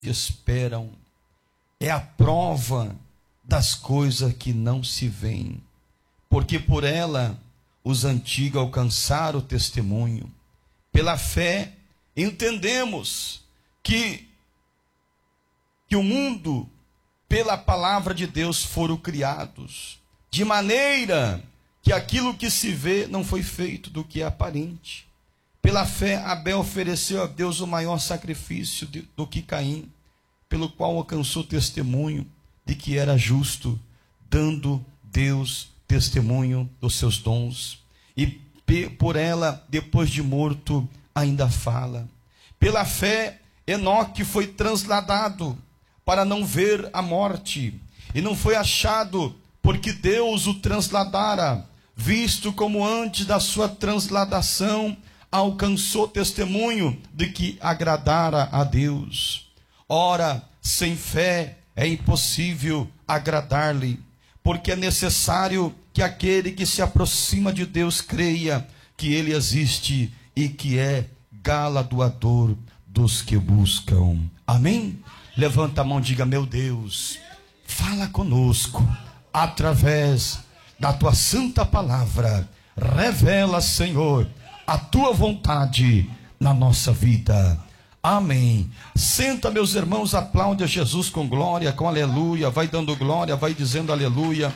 esperam. É a prova das coisas que não se veem, porque por ela os antigos alcançaram o testemunho. Pela fé entendemos que o mundo, pela palavra de Deus, foram criados, de maneira que aquilo que se vê não foi feito do que é aparente. Pela fé, Abel ofereceu a Deus o maior sacrifício do que Caim, pelo qual alcançou testemunho de que era justo, dando Deus testemunho dos seus dons. E por ela, depois de morto, ainda fala. Pela fé, Enoque foi transladado para não ver a morte, e não foi achado, porque Deus o transladara, visto como antes da sua transladação alcançou testemunho de que agradara a Deus. Ora, sem fé é impossível agradar-lhe, porque é necessário que aquele que se aproxima de Deus creia que ele existe e que é galardoador dos que buscam. Amém? Levanta a mão e diga: meu Deus, fala conosco através da tua santa palavra. Revela, Senhor, a tua vontade na nossa vida. Amém. Senta, meus irmãos, aplaude a Jesus com glória, com aleluia. Vai dando glória, vai dizendo aleluia.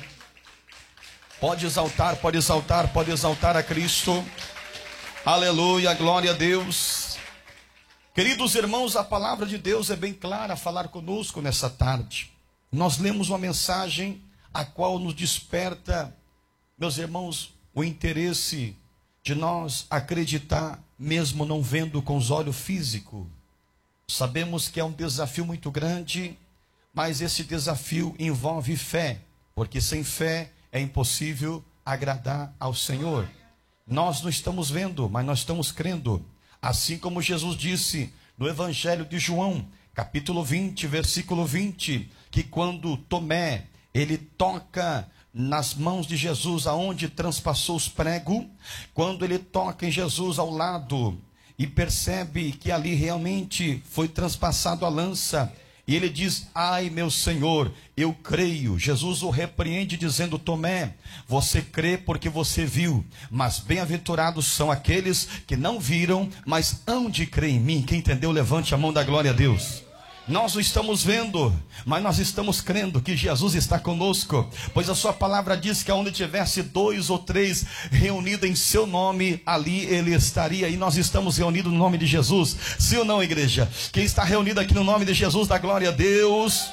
Pode exaltar, pode exaltar, pode exaltar a Cristo. Aleluia, glória a Deus. Queridos irmãos, a palavra de Deus é bem clara a falar conosco nessa tarde. Nós lemos uma mensagem a qual nos desperta, meus irmãos, o interesse de nós acreditar, mesmo não vendo com os olhos físicos. Sabemos que é um desafio muito grande, mas esse desafio envolve fé, porque sem fé é impossível agradar ao Senhor. Nós não estamos vendo, mas nós estamos crendo. Assim como Jesus disse no Evangelho de João, capítulo 20, versículo 20, que quando Tomé, ele toca nas mãos de Jesus, aonde transpassou os pregos, quando ele toca em Jesus ao lado e percebe que ali realmente foi transpassado a lança, e ele diz: ai meu Senhor, eu creio. Jesus o repreende dizendo: Tomé, você crê porque você viu, mas bem-aventurados são aqueles que não viram, mas hão de crer em mim. Quem entendeu, levante a mão, da glória a Deus. Nós não estamos vendo, mas nós estamos crendo que Jesus está conosco, pois a sua palavra diz que onde tivesse 2 ou 3 reunidos em seu nome, ali ele estaria. E nós estamos reunidos no nome de Jesus. Sim ou não, igreja? Quem está reunido aqui no nome de Jesus, dá glória a Deus.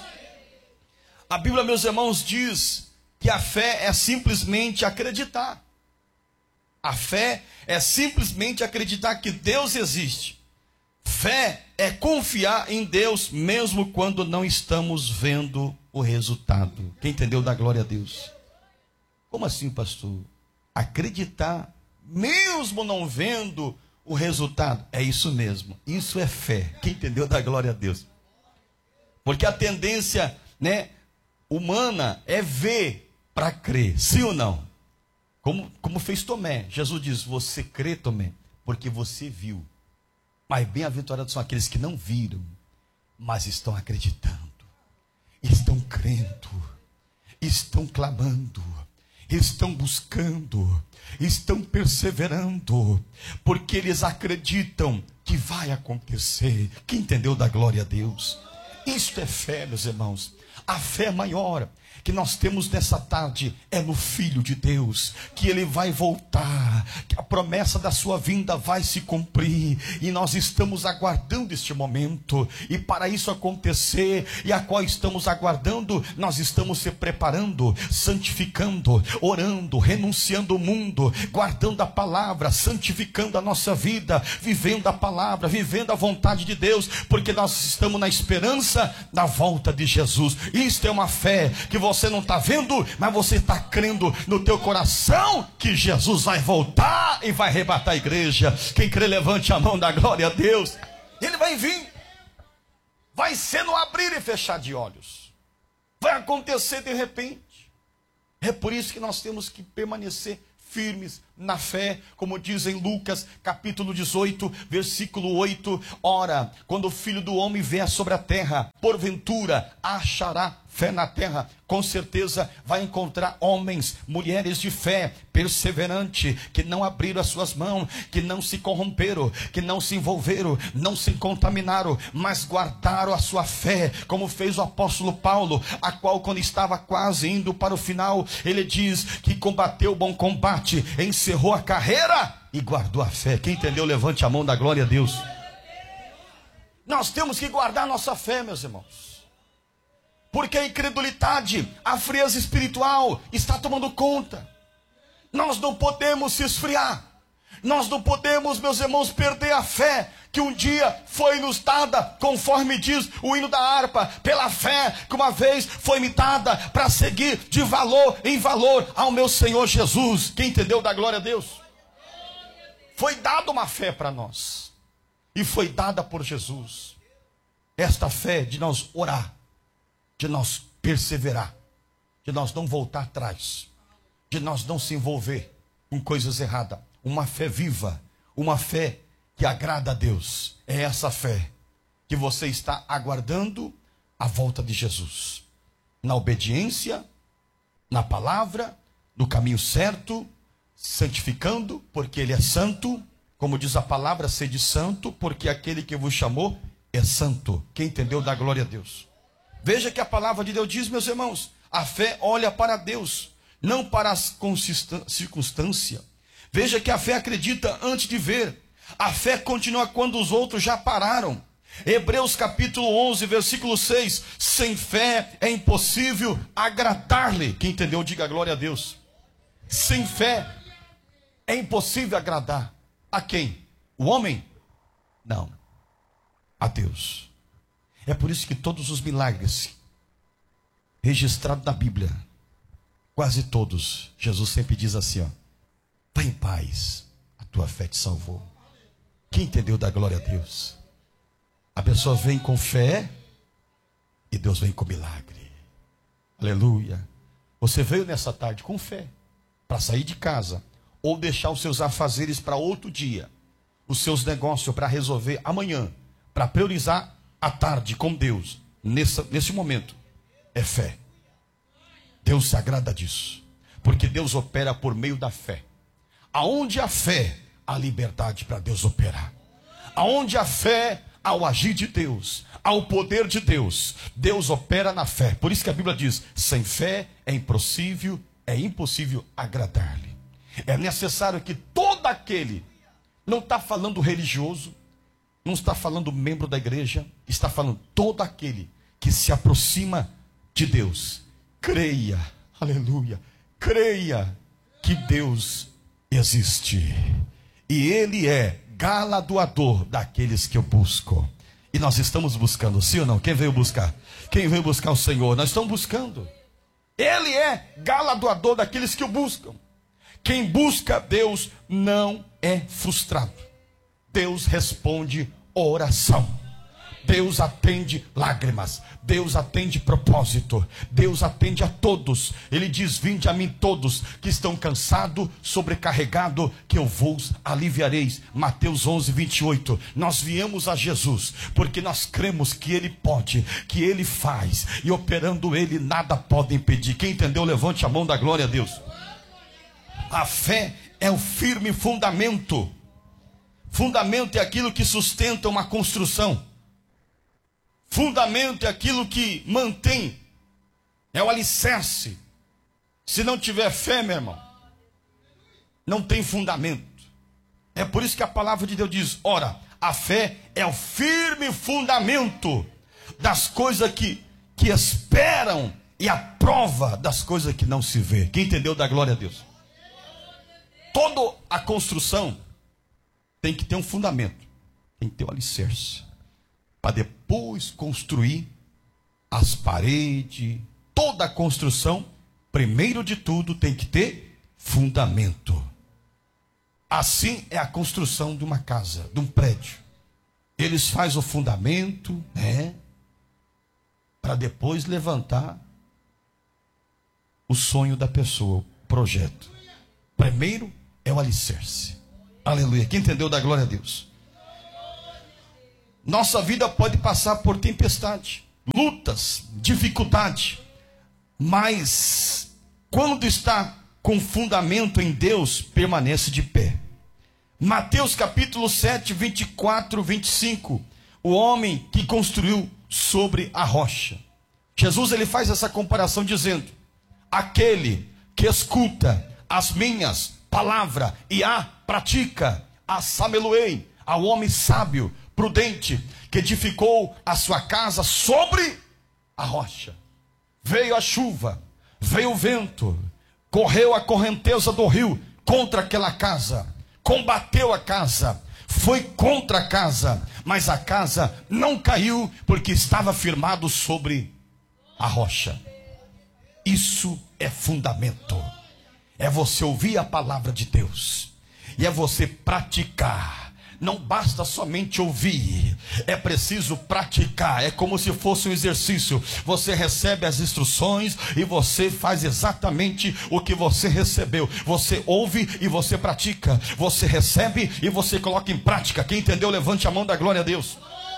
A Bíblia, meus irmãos, diz que a fé é simplesmente acreditar. A fé é simplesmente acreditar que Deus existe. Fé é confiar em Deus mesmo quando não estamos vendo o resultado. Quem entendeu, dá glória a Deus. Como assim, pastor? Acreditar mesmo não vendo o resultado. É isso mesmo. Isso é fé. Quem entendeu, dá glória a Deus. Porque a tendência, humana é ver para crer. Sim ou não? Como fez Tomé. Jesus diz: você crê, Tomé, porque você viu. Mas bem-aventurados são aqueles que não viram, mas estão acreditando, estão crendo, estão clamando, estão buscando, estão perseverando, porque eles acreditam que vai acontecer. Quem entendeu, dá glória a Deus. Isto é fé, meus irmãos. A fé maior que nós temos nessa tarde é no Filho de Deus, que ele vai voltar, que a promessa da sua vinda vai se cumprir, e nós estamos aguardando este momento, e para isso acontecer, e a qual estamos aguardando, nós estamos se preparando, santificando, orando, renunciando o mundo, guardando a palavra, santificando a nossa vida, vivendo a palavra, vivendo a vontade de Deus, porque nós estamos na esperança da volta de Jesus. Isto é uma fé que você não está vendo, mas você está crendo no teu coração que Jesus vai voltar e vai arrebatar a igreja. Quem crê, levante a mão, da glória a Deus. Ele vai vir, vai ser no abrir e fechar de olhos, vai acontecer de repente. É por isso que nós temos que permanecer firmes, na fé, como diz em Lucas capítulo 18, versículo 8, ora, quando o Filho do Homem vier sobre a terra, porventura achará fé na terra? Com certeza vai encontrar homens, mulheres de fé, perseverante, que não abriram as suas mãos, que não se corromperam, que não se envolveram, não se contaminaram, mas guardaram a sua fé, como fez o apóstolo Paulo, a qual, quando estava quase indo para o final, ele diz que combateu o bom combate, encerrou a carreira e guardou a fé. Quem entendeu, levante a mão, da glória a Deus. Nós temos que guardar nossa fé, meus irmãos, porque a incredulidade, a frieza espiritual está tomando conta. Nós não podemos se esfriar. Nós não podemos, meus irmãos, perder a fé que um dia foi nos dada, conforme diz o hino da harpa, pela fé que uma vez foi me dada para seguir de valor em valor ao meu Senhor Jesus. Quem entendeu, da glória a Deus? Foi dada uma fé para nós, e foi dada por Jesus. Esta fé de nós orar, de nós perseverar, de nós não voltar atrás, de nós não se envolver com coisas erradas. Uma fé viva, uma fé que agrada a Deus. É essa fé que você está aguardando a volta de Jesus, na obediência, na palavra, no caminho certo, santificando, porque Ele é santo, como diz a palavra, sede santo, porque aquele que vos chamou é santo. Quem entendeu, dá glória a Deus. Veja que a palavra de Deus diz, meus irmãos, a fé olha para Deus, não para as circunstâncias. Veja que a fé acredita antes de ver. A fé continua quando os outros já pararam. Hebreus capítulo 11, versículo 6. Sem fé é impossível agradar-lhe. Quem entendeu, diga glória a Deus. Sem fé é impossível agradar. A quem? O homem? Não. A Deus. É por isso que todos os milagres registrados na Bíblia, quase todos, Jesus sempre diz assim, ó: vai em paz, a tua fé te salvou. Quem entendeu, dá glória a Deus. A pessoa vem com fé e Deus vem com milagre. Aleluia. Você veio nessa tarde com fé para sair de casa, ou deixar os seus afazeres para outro dia, os seus negócios para resolver amanhã, para priorizar a tarde com Deus. Nesse momento é fé. Deus se agrada disso, porque Deus opera por meio da fé. Aonde há fé, há liberdade para Deus operar. Aonde há fé, há o agir de Deus, há o poder de Deus. Deus opera na fé. Por isso que a Bíblia diz: sem fé é impossível agradar-lhe. É necessário que todo aquele, não está falando religioso, não está falando membro da igreja, está falando todo aquele que se aproxima de Deus, creia, aleluia, creia que Deus existe, e Ele é galardoador daqueles que o buscam. E nós estamos buscando, sim ou não? Quem veio buscar? Quem veio buscar o Senhor? Nós estamos buscando. Ele é galardoador daqueles que o buscam. Quem busca Deus não é frustrado. Deus responde oração. Deus atende lágrimas. Deus atende propósito. Deus atende a todos. Ele diz: vinde a mim todos que estão cansados, sobrecarregados, que eu vos aliviareis. Mateus 11, 28. Nós viemos a Jesus porque nós cremos que Ele pode, que Ele faz, e operando Ele nada pode impedir. Quem entendeu, levante a mão, da glória a Deus. A fé é o firme fundamento. Fundamento é aquilo que sustenta uma construção. Fundamento é aquilo que mantém, é o alicerce. Se não tiver fé, meu irmão, não tem fundamento. É por isso que a palavra de Deus diz: ora, a fé é o firme fundamento das coisas que esperam, e a prova das coisas que não se vê. Quem entendeu, dá glória a Deus. Toda a construção tem que ter um fundamento, tem que ter um alicerce, para depois construir as paredes. Toda a construção, primeiro de tudo, tem que ter fundamento. Assim é a construção de uma casa, de um prédio. Eles fazem o fundamento, para depois levantar o sonho da pessoa, o projeto. Primeiro é o alicerce. Aleluia. Quem entendeu, dá glória a Deus. Nossa vida pode passar por tempestade, lutas, dificuldade, mas quando está com fundamento em Deus, permanece de pé. Mateus capítulo 7, 24, 25. O homem que construiu sobre a rocha. Jesus ele faz essa comparação dizendo: aquele que escuta as minhas palavras e a pratica, assameluei ao homem sábio, prudente, que edificou a sua casa sobre a rocha. Veio a chuva, veio o vento, correu a correnteza do rio contra aquela casa, combateu a casa, foi contra a casa, mas a casa não caiu, porque estava firmado sobre a rocha. Isso é fundamento. É você ouvir a palavra de Deus, e é você praticar. Não basta somente ouvir, é preciso praticar. É como se fosse um exercício. Você recebe as instruções e você faz exatamente o que você recebeu. Você ouve e você pratica. Você recebe e você coloca em prática. Quem entendeu, levante a mão, da glória a Deus.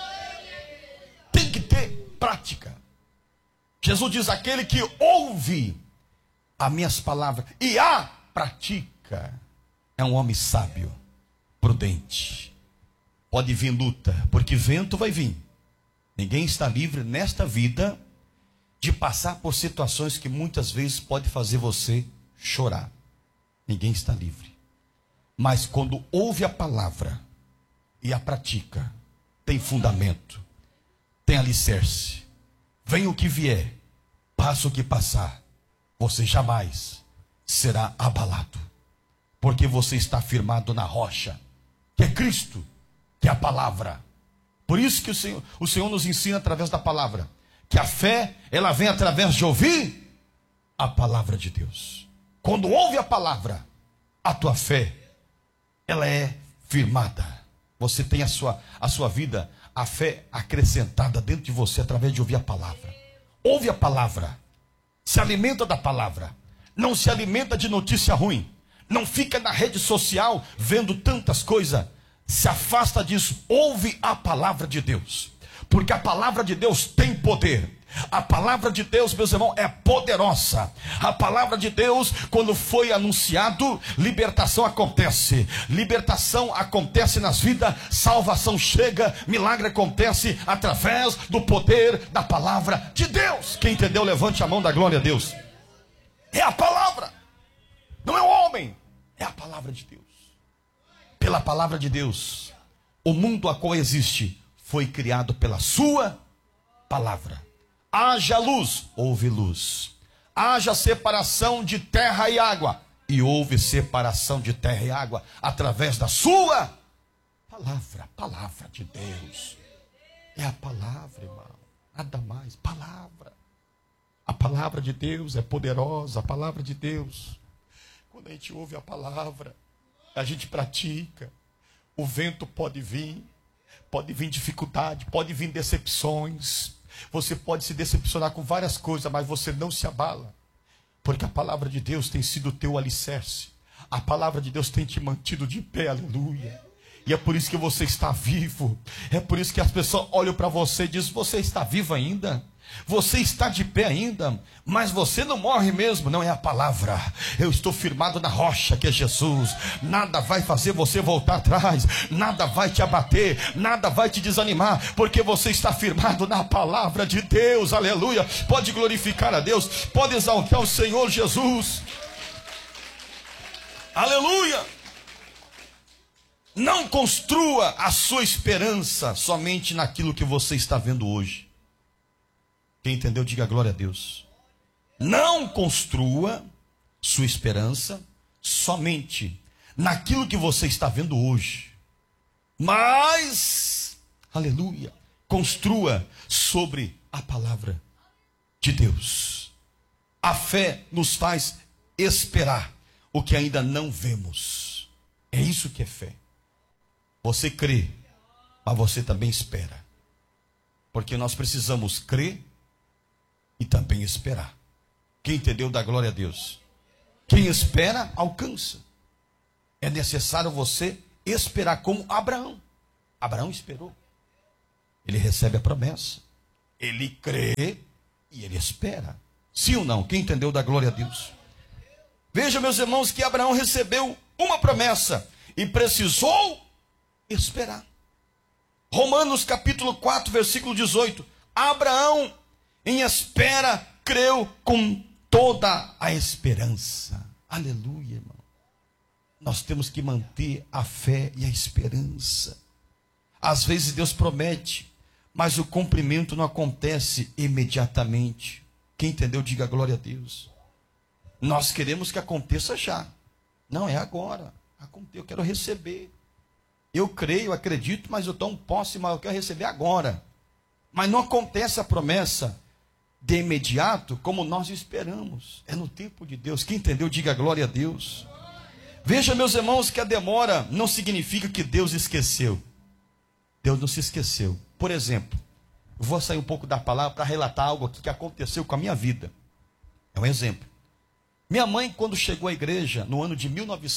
Tem que ter prática. Jesus diz: aquele que ouve as minhas palavras e a pratica é um homem sábio, prudente. Pode vir luta, porque vento vai vir. Ninguém está livre nesta vida de passar por situações que muitas vezes pode fazer você chorar. Ninguém está livre. Mas quando ouve a palavra e a pratica, tem fundamento, tem alicerce. Vem o que vier, passa o que passar, você jamais será abalado, porque você está firmado na rocha, que é Cristo, que é a palavra. Por isso que o Senhor nos ensina através da palavra, que a fé, ela vem através de ouvir a palavra de Deus. Quando ouve a palavra, a tua fé, ela é firmada. Você tem a sua vida, a fé acrescentada dentro de você através de ouvir a palavra. Ouve a palavra, se alimenta da palavra, não se alimenta de notícia ruim, não fica na rede social vendo tantas coisas. Se afasta disso, ouve a palavra de Deus, porque a palavra de Deus tem poder. A palavra de Deus, meus irmãos, é poderosa. A palavra de Deus, quando foi anunciado, libertação acontece. Libertação acontece nas vidas, salvação chega, milagre acontece através do poder da palavra de Deus. Quem entendeu, levante a mão, da glória a Deus. É a palavra, não é o homem, é a palavra de Deus. Pela palavra de Deus, o mundo a qual existe foi criado pela sua palavra. Haja luz, houve luz. Haja separação de terra e água, e houve separação de terra e água através da sua palavra. Palavra de Deus. É a palavra, irmão. Nada mais. Palavra. A palavra de Deus é poderosa. A palavra de Deus. Quando a gente ouve a palavra, a gente pratica. O vento pode vir dificuldade, pode vir decepções. Você pode se decepcionar com várias coisas, mas você não se abala, porque a palavra de Deus tem sido o teu alicerce. A palavra de Deus tem te mantido de pé, aleluia. E é por isso que você está vivo. É por isso que as pessoas olham para você e dizem: você está vivo ainda? Você está de pé ainda? Mas você não morre mesmo. Não, é a palavra. Eu estou firmado na rocha, que é Jesus. Nada vai fazer você voltar atrás, nada vai te abater, nada vai te desanimar, porque você está firmado na palavra de Deus, aleluia. Pode glorificar a Deus, pode exaltar o Senhor Jesus, aleluia. Não construa a sua esperança somente naquilo que você está vendo hoje. Quem entendeu, diga glória a Deus. Não construa sua esperança somente naquilo que você está vendo hoje, mas, aleluia, construa sobre a palavra de Deus. A fé nos faz esperar o que ainda não vemos. É isso que é fé. Você crê, mas você também espera, porque nós precisamos crer e também esperar. Quem entendeu, dá glória a Deus. Quem espera, alcança. É necessário você esperar como Abraão. Abraão esperou. Ele recebe a promessa. Ele crê e ele espera. Sim ou não? Quem entendeu, dá glória a Deus. Veja, meus irmãos, que Abraão recebeu uma promessa e precisou esperar. Romanos capítulo 4, versículo 18. Abraão, em espera, creu com toda a esperança. Aleluia, irmão. Nós temos que manter a fé e a esperança. Às vezes Deus promete, mas o cumprimento não acontece imediatamente. Quem entendeu, diga glória a Deus. Nós queremos que aconteça já. Não, é agora. Eu quero receber. Eu creio, acredito, mas eu tomo posse, mas eu quero receber agora. Mas não acontece a promessa de imediato como nós esperamos. É no tempo de Deus. Quem entendeu, diga glória a Deus. Veja, meus irmãos, que a demora não significa que Deus esqueceu. Deus não se esqueceu. Por exemplo, eu vou sair um pouco da palavra para relatar algo aqui que aconteceu com a minha vida. É um exemplo. Minha mãe, quando chegou à igreja, no ano de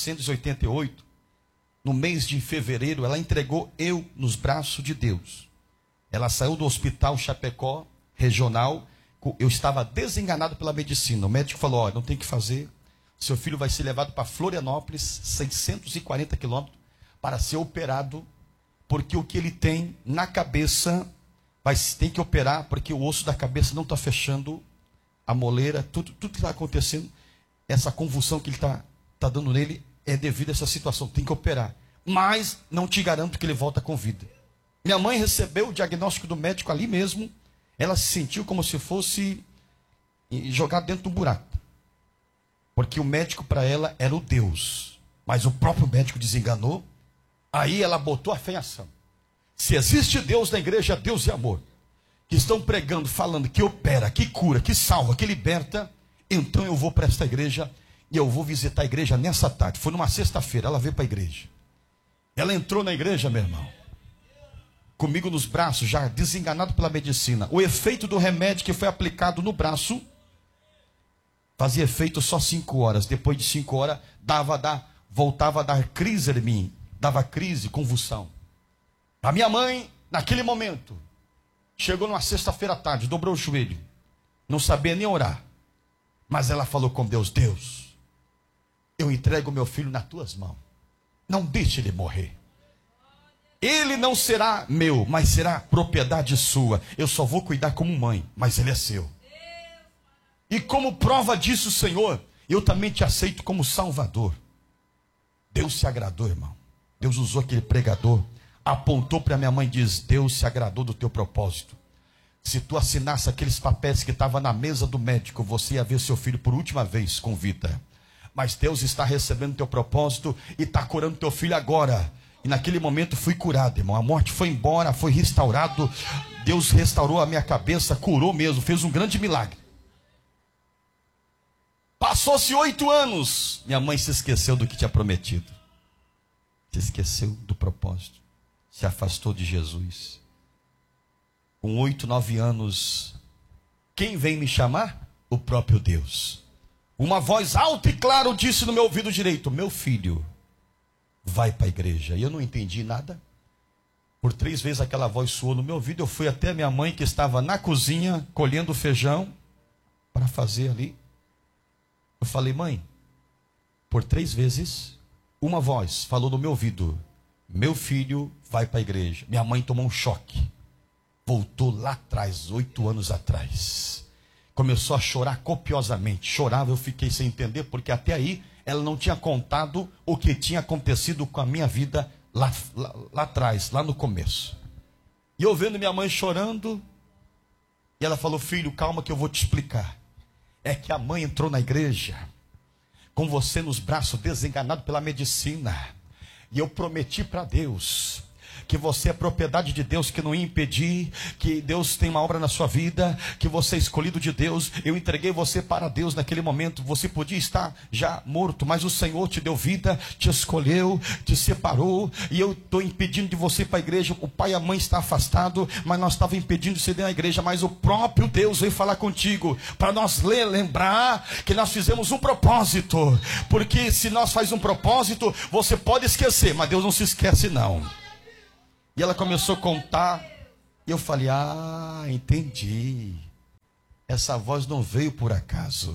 1988, no mês de fevereiro, ela entregou eu nos braços de Deus. Ela saiu do hospital Chapecó, regional. Eu estava desenganado pela medicina. O médico falou, olha, não tem o que fazer. Seu filho vai ser levado para Florianópolis, 640 quilômetros, para ser operado, porque o que ele tem na cabeça, tem que operar, porque o osso da cabeça não está fechando, a moleira, tudo que está acontecendo, essa convulsão que ele está dando nele, é devido a essa situação, tem que operar. Mas não te garanto que ele volta com vida. Minha mãe recebeu o diagnóstico do médico ali mesmo, ela se sentiu como se fosse jogado dentro de um buraco. Porque o médico para ela era o Deus, mas o próprio médico desenganou. Aí ela botou a fé em ação. Se existe Deus na igreja, Deus e amor, que estão pregando, falando que opera, que cura, que salva, que liberta, então eu vou para esta igreja e eu vou visitar a igreja nessa tarde. Foi numa sexta-feira, ela veio para a igreja. Ela entrou na igreja, meu irmão, comigo nos braços, já desenganado pela medicina. O efeito do remédio que foi aplicado no braço fazia efeito só 5 horas. Depois de 5 horas, voltava a dar crise em mim. Dava crise, convulsão. A minha mãe, naquele momento, chegou numa sexta-feira à tarde, dobrou o joelho. Não sabia nem orar. Mas ela falou com Deus, Deus, eu entrego meu filho nas tuas mãos. Não deixe ele morrer. Ele não será meu, mas será propriedade sua. Eu só vou cuidar como mãe, mas ele é seu. E como prova disso, Senhor, eu também te aceito como Salvador. Deus se agradou, irmão. Deus usou aquele pregador, apontou para minha mãe e diz, Deus se agradou do teu propósito. Se tu assinasse aqueles papéis que estavam na mesa do médico, você ia ver seu filho por última vez com vida. Mas Deus está recebendo teu propósito e está curando teu filho agora. E naquele momento fui curado, irmão. A morte foi embora, foi restaurado. Deus restaurou a minha cabeça, curou mesmo, fez um grande milagre. Passou-se 8 anos. Minha mãe se esqueceu do que tinha prometido. Se esqueceu do propósito. Se afastou de Jesus. Com 8, 9 anos, quem vem me chamar? O próprio Deus. Uma voz alta e clara disse no meu ouvido direito, meu filho, vai para a igreja. E eu não entendi nada. Por 3 vezes aquela voz soou no meu ouvido. Eu fui até minha mãe que estava na cozinha, colhendo feijão, para fazer ali. Eu falei, mãe, por 3 vezes, uma voz falou no meu ouvido, meu filho vai para a igreja. Minha mãe tomou um choque. Voltou lá atrás, 8 anos atrás. Começou a chorar copiosamente. Chorava, eu fiquei sem entender, porque até aí ela não tinha contado o que tinha acontecido com a minha vida lá atrás, lá no começo. E eu vendo minha mãe chorando, e ela falou, filho, calma que eu vou te explicar. É que a mãe entrou na igreja, com você nos braços, desenganado pela medicina. E eu prometi para Deus que você é propriedade de Deus, que não ia impedir, que Deus tem uma obra na sua vida, que você é escolhido de Deus. Eu entreguei você para Deus naquele momento. Você podia estar já morto, mas o Senhor te deu vida, te escolheu, te separou, e eu estou impedindo de você ir para a igreja. O pai e a mãe estão afastados, mas nós estávamos impedindo de você ir na igreja, mas o próprio Deus veio falar contigo, para nós lembrar que nós fizemos um propósito, porque se nós faz um propósito, você pode esquecer, mas Deus não se esquece não. E ela começou a contar, e eu falei, entendi, essa voz não veio por acaso.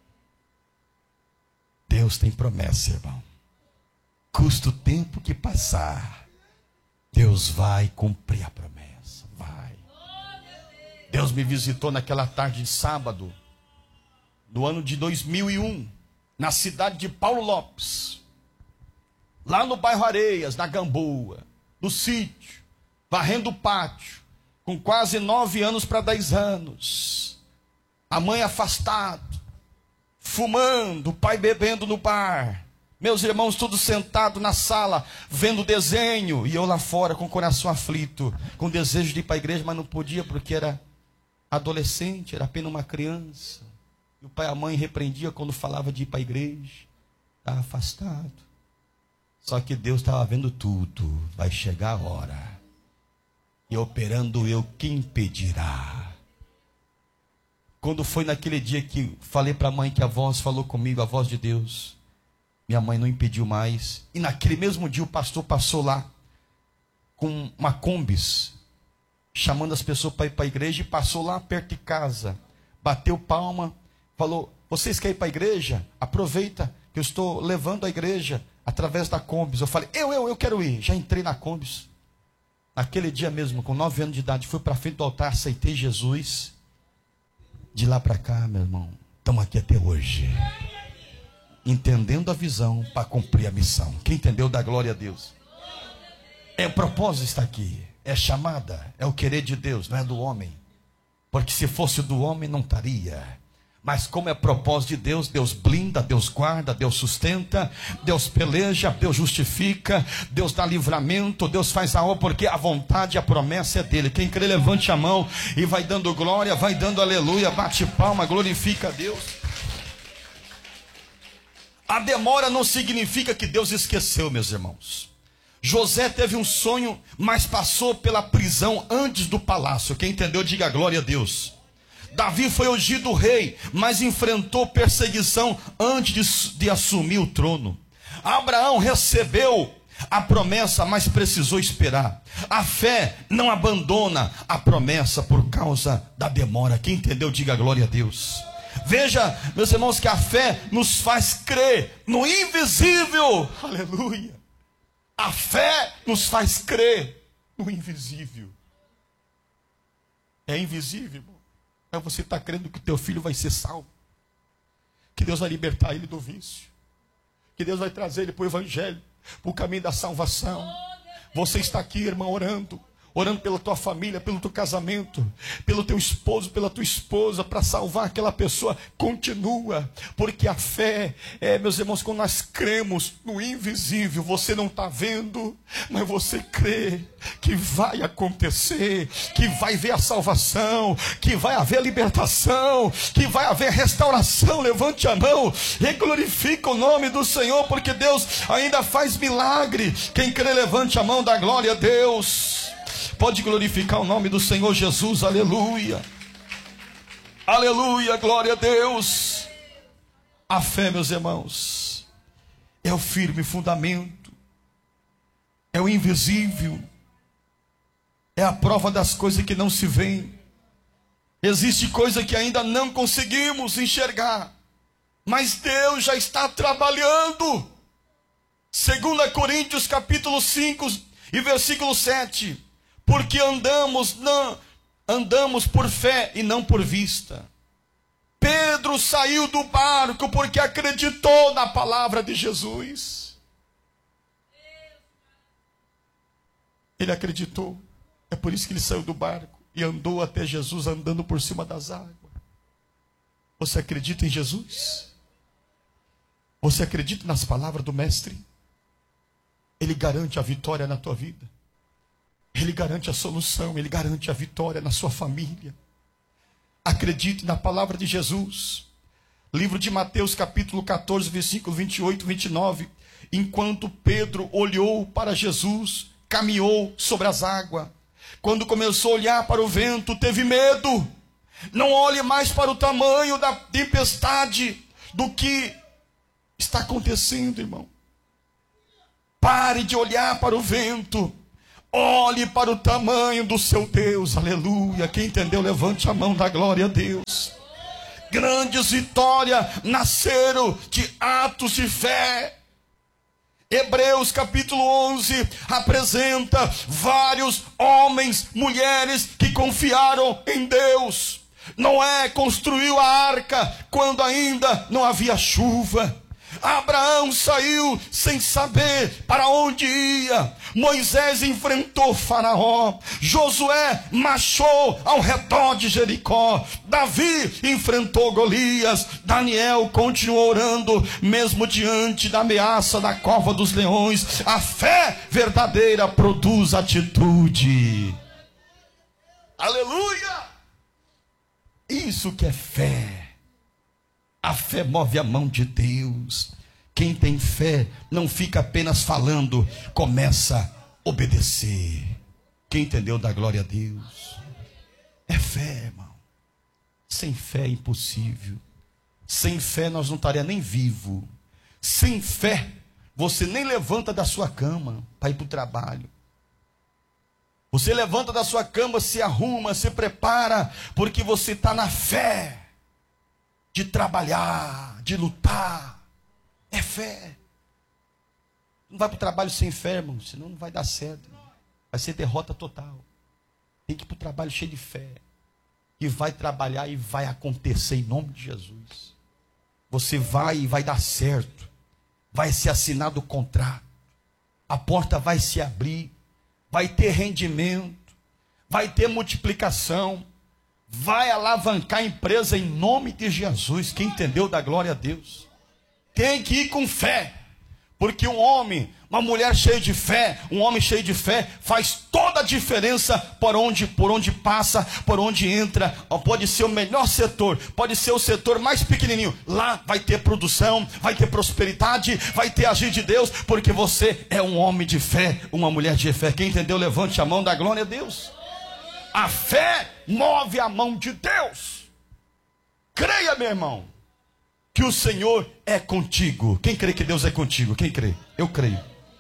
Deus tem promessa, irmão. Custa o tempo que passar, Deus vai cumprir a promessa, vai. Deus me visitou naquela tarde de sábado, no ano de 2001, na cidade de Paulo Lopes, lá no bairro Areias, na Gamboa, no sítio, varrendo o pátio, com quase 9 anos para 10 anos, a mãe afastada, fumando, o pai bebendo no bar, meus irmãos todos sentados na sala, vendo desenho, e eu lá fora com o coração aflito, com desejo de ir para a igreja, mas não podia porque era adolescente, era apenas uma criança. E o pai e a mãe repreendiam quando falava de ir para a igreja, estava afastado. Só que Deus estava vendo tudo, vai chegar a hora, e operando eu, quem impedirá? Quando foi naquele dia que falei para a mãe que a voz falou comigo, a voz de Deus, minha mãe não impediu mais. E naquele mesmo dia o pastor passou lá com uma Kombis, chamando as pessoas para ir para a igreja, e passou lá perto de casa, bateu palma, falou, vocês querem ir para a igreja? Aproveita que eu estou levando a igreja através da Kombis. Eu falei, eu quero ir. Já entrei na Kombis. Naquele dia mesmo, com 9 anos de idade, fui para frente do altar, aceitei Jesus. De lá para cá, meu irmão, estamos aqui até hoje, entendendo a visão para cumprir a missão. Quem entendeu, dá glória a Deus. É o propósito está aqui, é chamada, é o querer de Deus, não é do homem. Porque se fosse do homem não estaria. Mas como é propósito de Deus, Deus blinda, Deus guarda, Deus sustenta, Deus peleja, Deus justifica, Deus dá livramento, Deus faz a obra, porque a vontade e a promessa é dele. Quem crê, levante a mão e vai dando glória, vai dando aleluia, bate palma, glorifica a Deus. A demora não significa que Deus esqueceu, meus irmãos. José teve um sonho, mas passou pela prisão antes do palácio. Quem entendeu, diga glória a Deus. Davi foi ungido rei, mas enfrentou perseguição antes de assumir o trono. Abraão recebeu a promessa, mas precisou esperar. A fé não abandona a promessa por causa da demora. Quem entendeu, diga glória a Deus. Veja, meus irmãos, que a fé nos faz crer no invisível. Aleluia. A fé nos faz crer no invisível. É invisível, irmão. Mas você está crendo que o teu filho vai ser salvo, que Deus vai libertar ele do vício, que Deus vai trazer ele para o evangelho, para o caminho da salvação. Você está aqui, irmão, orando pela tua família, pelo teu casamento, pelo teu esposo, pela tua esposa, para salvar aquela pessoa. Continua, porque a fé meus irmãos, quando nós cremos no invisível, você não está vendo, mas você crê que vai acontecer, que vai haver a salvação, que vai haver a libertação, que vai haver restauração. Levante a mão e glorifica o nome do Senhor, porque Deus ainda faz milagre. Quem crê, levante a mão, dá glória a Deus. Pode glorificar o nome do Senhor Jesus, aleluia, aleluia, glória a Deus. A fé, meus irmãos, é o firme fundamento, é o invisível, é a prova das coisas que não se veem. Existe coisa que ainda não conseguimos enxergar, mas Deus já está trabalhando. 2 Coríntios capítulo 5 e versículo 7. Porque andamos por fé e não por vista. Pedro saiu do barco porque acreditou na palavra de Jesus. Ele acreditou. É por isso que ele saiu do barco e andou até Jesus, andando por cima das águas. Você acredita em Jesus? Você acredita nas palavras do Mestre? Ele garante a vitória na tua vida. Ele garante a solução, Ele garante a vitória na sua família. Acredite na palavra de Jesus. Livro de Mateus capítulo 14, versículo 28 e 29. Enquanto Pedro olhou para Jesus, caminhou sobre as águas. Quando começou a olhar para o vento, teve medo. Não olhe mais para o tamanho da tempestade, do que está acontecendo, irmão. Pare de olhar para o vento. Olhe para o tamanho do seu Deus. Aleluia. Quem entendeu, levante a mão da glória a Deus. Grandes vitórias nasceram de atos de fé. Hebreus capítulo 11 apresenta vários homens, mulheres que confiaram em Deus. Noé construiu a arca quando ainda não havia chuva. Abraão saiu sem saber para onde ia. Moisés enfrentou Faraó. Josué marchou ao redor de Jericó. Davi enfrentou Golias. Daniel continuou orando, mesmo diante da ameaça da cova dos leões. A fé verdadeira produz atitude. Aleluia! Isso que é fé. A fé move a mão de Deus. Quem tem fé não fica apenas falando, começa a obedecer. Quem entendeu, dá glória a Deus. É fé, irmão. Sem fé é impossível. Sem fé nós não estaríamos nem vivos. Sem fé você nem levanta da sua cama para ir para o trabalho. Você levanta da sua cama, se arruma, se prepara, porque você está na fé de trabalhar, de lutar. É fé. Não vai para o trabalho sem fé, irmão, senão não vai dar certo. Vai ser derrota total. Tem que ir para o trabalho cheio de fé. E vai trabalhar e vai acontecer em nome de Jesus. Você vai e vai dar certo. Vai ser assinado o contrato. A porta vai se abrir. Vai ter rendimento. Vai ter multiplicação. Vai alavancar a empresa em nome de Jesus. Quem entendeu, dá glória a Deus. Tem que ir com fé. Porque um homem, uma mulher cheia de fé, um homem cheio de fé, faz toda a diferença por onde passa, por onde entra. Pode ser o melhor setor, pode ser o setor mais pequenininho. Lá vai ter produção, vai ter prosperidade, vai ter agir de Deus, porque você é um homem de fé, uma mulher de fé. Quem entendeu, levante a mão, da glória a Deus. A fé move a mão de Deus. Creia, meu irmão, que o Senhor é contigo. Quem crê que Deus é contigo? Quem crê? Eu creio.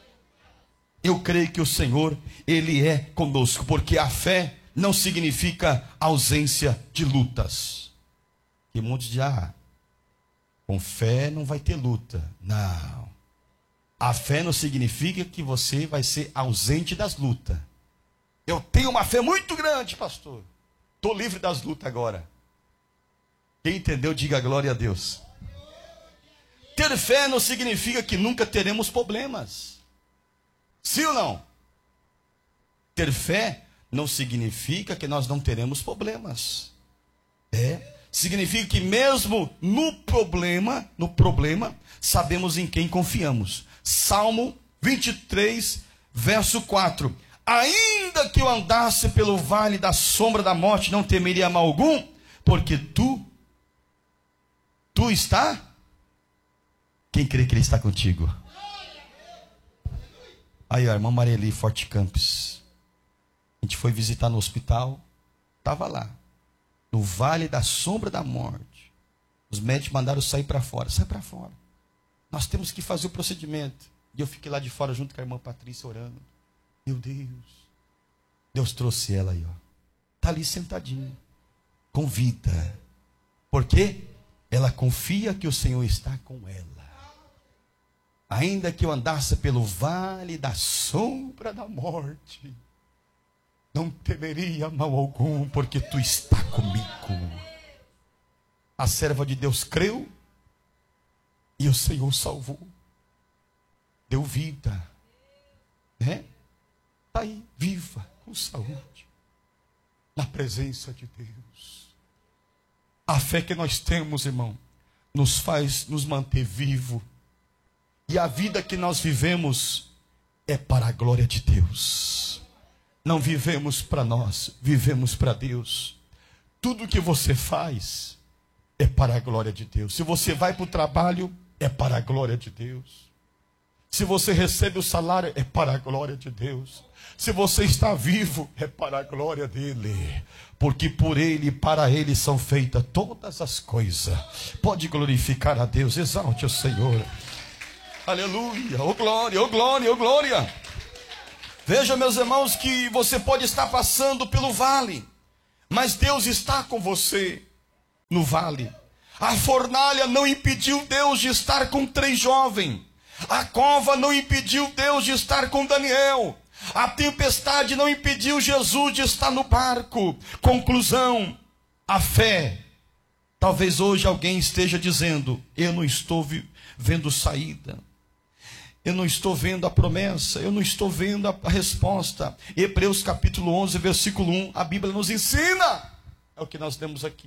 Eu creio que o Senhor, Ele é conosco, porque a fé não significa ausência de lutas. E muitos dizem, com fé não vai ter luta. Não. A fé não significa que você vai ser ausente das lutas. Eu tenho uma fé muito grande, pastor. Estou livre das lutas agora. Quem entendeu, diga glória a Deus. Ter fé não significa que nunca teremos problemas. Sim ou não? Ter fé não significa que nós não teremos problemas. Significa que mesmo no problema, sabemos em quem confiamos. Salmo 23, verso 4. Ainda que eu andasse pelo vale da sombra da morte, não temeria mal algum, porque tu está. Quem crê que Ele está contigo? Aí, a irmã Marieli Forte Campos. A gente foi visitar no hospital. Estava lá. No vale da sombra da morte. Os médicos mandaram sair para fora. Sai para fora. Nós temos que fazer o procedimento. E eu fiquei lá de fora junto com a irmã Patrícia orando. Meu Deus. Deus trouxe ela aí, ó. Está ali sentadinha. Com vida. Por quê? Ela confia que o Senhor está com ela. Ainda que eu andasse pelo vale da sombra da morte, não temeria mal algum, porque tu está comigo. A serva de Deus creu, e o Senhor salvou. Deu vida. Está aí, viva, com saúde, na presença de Deus. A fé que nós temos, irmão, nos faz nos manter vivos. E a vida que nós vivemos é para a glória de Deus. Não vivemos para nós, vivemos para Deus. Tudo que você faz é para a glória de Deus. Se você vai para o trabalho, é para a glória de Deus. Se você recebe o salário, é para a glória de Deus. Se você está vivo, é para a glória dele. Porque por ele e para ele são feitas todas as coisas. Pode glorificar a Deus, exalte o Senhor. Aleluia, oh glória, oh glória, oh glória. Veja, meus irmãos, que você pode estar passando pelo vale, mas Deus está com você no vale. A fornalha não impediu Deus de estar com 3 jovens. A cova não impediu Deus de estar com Daniel. A tempestade não impediu Jesus de estar no barco. Conclusão, a fé. Talvez hoje alguém esteja dizendo: eu não estou vendo saída. Eu não estou vendo a promessa, eu não estou vendo a resposta. Hebreus capítulo 11, versículo 1, a Bíblia nos ensina. É o que nós lemos aqui.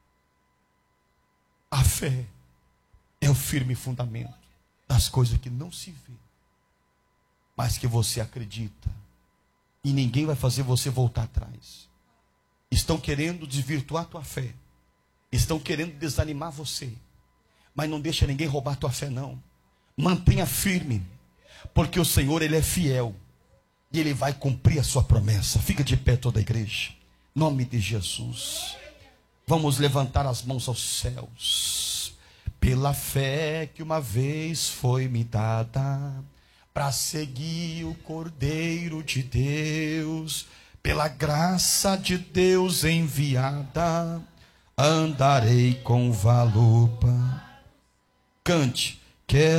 A fé é o firme fundamento das coisas que não se vê, mas que você acredita. E ninguém vai fazer você voltar atrás. Estão querendo desvirtuar a tua fé. Estão querendo desanimar você. Mas não deixa ninguém roubar a tua fé, não. Mantenha firme, porque o Senhor, Ele é fiel, e Ele vai cumprir a sua promessa. Fica de pé toda a igreja, em nome de Jesus. Vamos levantar as mãos aos céus. Pela fé que uma vez foi me dada, para seguir o Cordeiro de Deus, pela graça de Deus enviada, andarei com valor. Cante. Quero